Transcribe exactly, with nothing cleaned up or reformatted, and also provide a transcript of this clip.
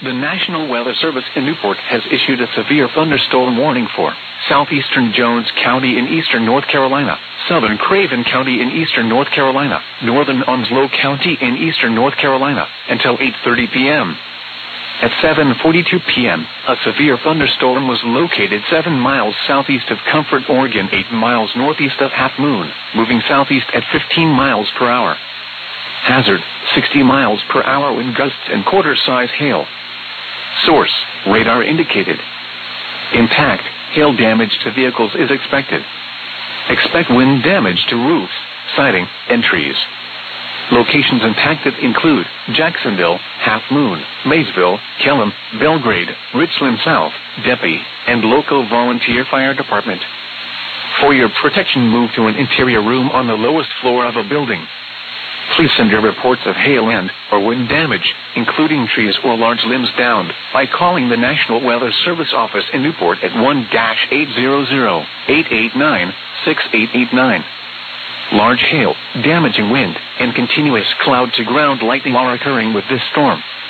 The National Weather Service in Newport has issued a severe thunderstorm warning for southeastern Jones County in eastern North Carolina, southern Craven County in eastern North Carolina, northern Onslow County in eastern North Carolina, until eight thirty p.m. At seven forty-two p.m., a severe thunderstorm was located seven miles southeast of Comfort, Oregon, eight miles northeast of Half Moon, moving southeast at fifteen miles per hour. Hazard, sixty miles per hour wind gusts and quarter-size hail. Source, radar indicated. Impact, hail damage to vehicles is expected. Expect wind damage to roofs, siding, and trees. Locations impacted include Jacksonville, Half Moon, Maysville, Kellam, Belgrade, Richland South, Deppy, and local volunteer fire department. For your protection, move to an interior room on the lowest floor of a building. Please send your reports of hail and or wind damage, including trees or large limbs downed, by calling the National Weather Service office in Newport at one eight hundred, eight eight nine, six eight eight nine. Large hail, damaging wind, and continuous cloud-to-ground lightning are occurring with this storm.